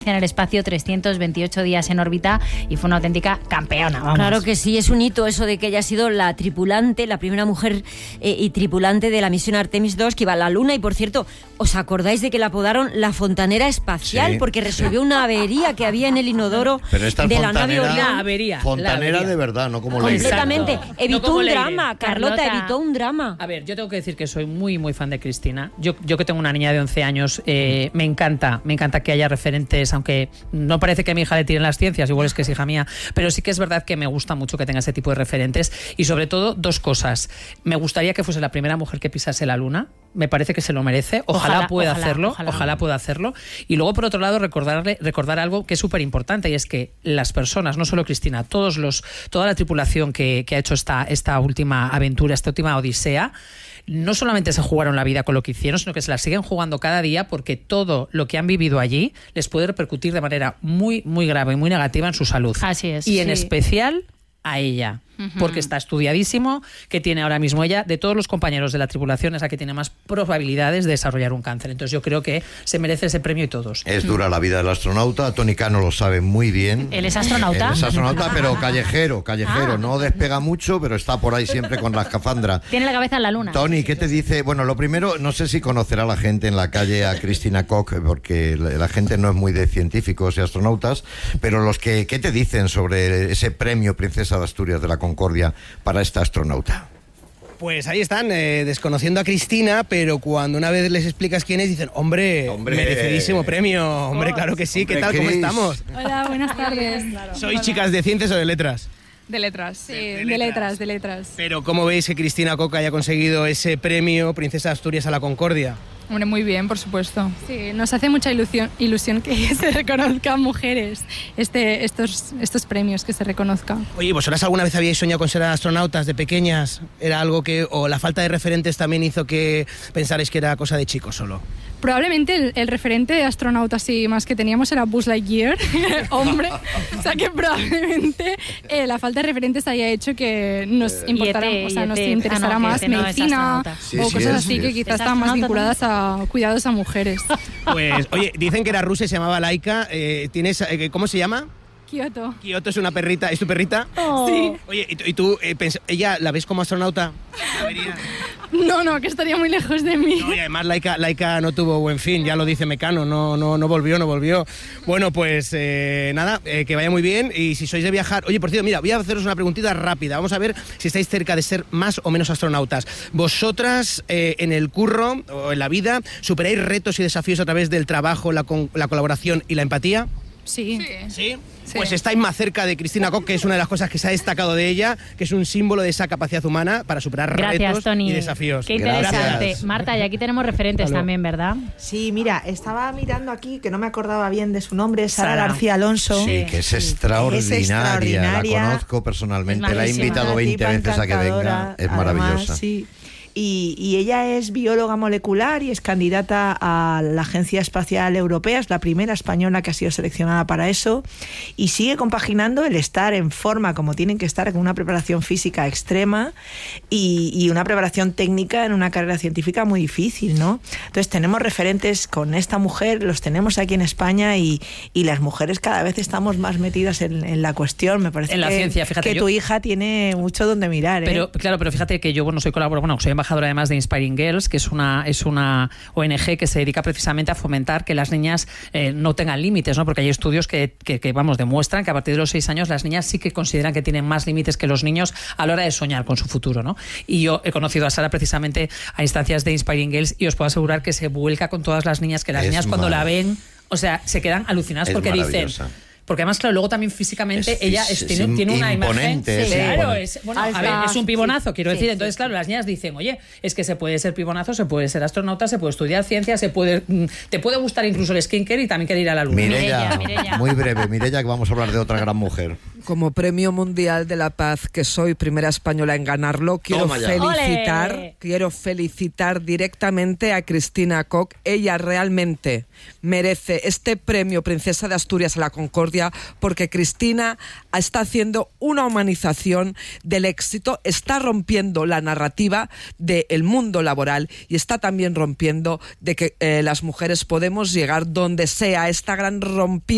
en el espacio, 328 días en órbita y fue una auténtica campeona. Vamos. Claro que sí, es un hito eso de que ella ha sido la tripulante, la primera mujer y tripulante de la misión Artemis 2 que iba a la Luna. Y por cierto, ¿os acordáis de que la apodaron la fontanera espacial? Sí. Porque resolvió una avería que había en el inodoro de la nave Orión. Fontanera de verdad, no como la completamente. Exacto. Evitó No como un Leire. drama, Carlota, evitó un drama. A ver, yo tengo que decir que soy muy, muy fan de Cristina. Yo que tengo una niña de 11 años, me encanta que haya referentes, aunque no parece que a mi hija le tiren las ciencias, igual es que es hija mía, pero sí que es verdad que me gusta mucho que tenga ese tipo de referentes. Y sobre todo, dos cosas. Me gustaría que fuese la primera mujer que pisase la Luna. Me parece que se lo merece. Ojalá pueda hacerlo. Ojalá pueda hacerlo. Y luego, por otro lado, recordar algo que es súper importante, y es que las personas, no solo Cristina, toda la tripulación que ha hecho esta última aventura, esta última odisea, no solamente se jugaron la vida con lo que hicieron, sino que se la siguen jugando cada día, porque todo lo que han vivido allí les puede repercutir de manera muy, muy grave y muy negativa en su salud. Así es. Y en especial a ella, porque está estudiadísimo que tiene ahora mismo ella, de todos los compañeros de la tripulación, es la que tiene más probabilidades de desarrollar un cáncer. Entonces yo creo que se merece ese premio y todos. Es dura la vida del astronauta. Tony Cano lo sabe muy bien. ¿Él es astronauta? Él es astronauta, pero callejero. No despega mucho, pero está por ahí siempre con la escafandra. Tiene la cabeza en la Luna. Tony, ¿qué te dice? Bueno, lo primero, no sé si conocerá la gente en la calle a Cristina Koch, porque la gente no es muy de científicos y astronautas, pero ¿qué te dicen sobre ese premio Princesa de Asturias de la Concordia para esta astronauta? Pues ahí están, desconociendo a Cristina, pero cuando una vez les explicas quién es, dicen, hombre, merecidísimo premio, hombre, claro que sí, ¿qué tal, cómo estamos? Hola, buenas tardes. ¿Sois chicas de ciencias o de letras? De letras, sí, de letras. Pero ¿cómo veis que Cristina Koch haya conseguido ese premio Princesa de Asturias a la Concordia? Hombre, muy bien, por supuesto. Sí, nos hace mucha ilusión que se reconozcan mujeres estos premios, que se reconozcan. Oye, ¿vosotras alguna vez habíais soñado con ser astronautas de pequeñas? ¿Era algo o la falta de referentes también hizo que pensarais que era cosa de chicos solo? Probablemente el referente de astronauta así más que teníamos era Buzz Lightyear, hombre. O sea que probablemente la falta de referentes haya hecho que nos importara, nos interesara más medicina o cosas así que quizás estaban más vinculadas a cuidados a mujeres. Pues, oye, dicen que era rusa y se llamaba Laika. ¿Cómo se llama? Kioto. Kioto es una perrita. ¿Es tu perrita? Oh. Sí. Oye, ¿y tú, ella la ves como astronauta? No, que estaría muy lejos de mí. No, y además Laika no tuvo buen fin, ya lo dice Mecano, no volvió. Bueno, pues nada, que vaya muy bien. Y si sois de viajar... Oye, por cierto, mira, voy a haceros una preguntita rápida. Vamos a ver si estáis cerca de ser más o menos astronautas. ¿Vosotras en el curro o en la vida superáis retos y desafíos a través del trabajo, la colaboración y la empatía? Sí. ¿Sí? Pues estáis más cerca de Cristina Koch, que es una de las cosas que se ha destacado de ella, que es un símbolo de esa capacidad humana para superar retos Tony. y desafíos. Qué interesante. Gracias. Marta, y aquí tenemos referentes también, ¿verdad? Sí, mira, estaba mirando aquí, que no me acordaba bien de su nombre, Sara García Alonso. Sí, que es extraordinaria. La conozco personalmente, la he invitado 20 veces a que venga. Es maravillosa. Además, sí. Y ella es bióloga molecular y es candidata a la Agencia Espacial Europea, es la primera española que ha sido seleccionada para eso, y sigue compaginando el estar en forma como tienen que estar, con una preparación física extrema y una preparación técnica en una carrera científica muy difícil, ¿no? Entonces tenemos referentes con esta mujer, los tenemos aquí en España, y las mujeres cada vez estamos más metidas en la cuestión. Me parece en la ciencia, fíjate, que tu hija tiene mucho donde mirar, pero fíjate que yo soy embajadora además de Inspiring Girls, que es una ONG que se dedica precisamente a fomentar que las niñas no tengan límites, ¿no? Porque hay estudios que demuestran que a partir de los 6 años las niñas sí que consideran que tienen más límites que los niños a la hora de soñar con su futuro, ¿no? Y yo he conocido a Sara precisamente a instancias de Inspiring Girls, y os puedo asegurar que se vuelca con todas las niñas, que las niñas cuando la ven, o sea, se quedan alucinadas porque dicen... Porque además, claro, luego también físicamente ella tiene una imagen. Sí, claro, es un pibonazo, quiero decir. Entonces, claro, las niñas dicen, oye, es que se puede ser pibonazo, se puede ser astronauta, se puede estudiar ciencia, te puede gustar incluso el skincare y también querer ir a la luna. Mireia, muy breve, Mireia, que vamos a hablar de otra gran mujer. Como Premio Mundial de la Paz, que soy primera española en ganarlo, quiero felicitar directamente a Cristina Koch. Ella realmente merece este premio Princesa de Asturias a la Concordia, porque Cristina está haciendo una humanización del éxito, está rompiendo la narrativa del mundo laboral y está también rompiendo de que las mujeres podemos llegar donde sea. Esta gran rompida